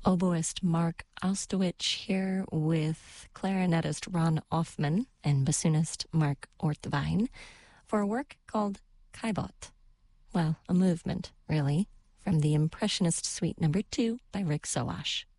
oboist Mark Ostowich here with clarinetist Ron Offman and bassoonist Mark Ortvine for a work called Caillebotte. Well, a movement, really, from the Impressionist Suite No. 2 by Rick Soash.